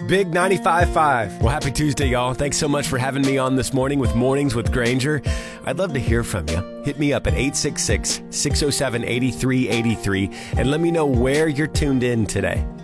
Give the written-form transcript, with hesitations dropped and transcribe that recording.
Big 95.5. Well, happy Tuesday, y'all. Thanks so much for having me on this morning with Mornings with Granger. I'd love to hear from you. Hit me up at 866-607-8383 and let me know where you're tuned in today.